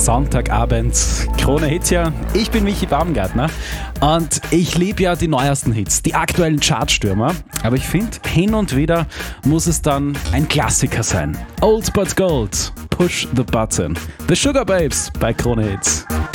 Sonntagabend. Krone Hits ja. Ich bin Michi Baumgartner und ich liebe ja die neuesten Hits, die aktuellen Chartstürmer. Aber ich finde, hin und wieder muss es dann ein Klassiker sein. Old but Gold, Push the Button. The Sugar Babes bei Krone Hits.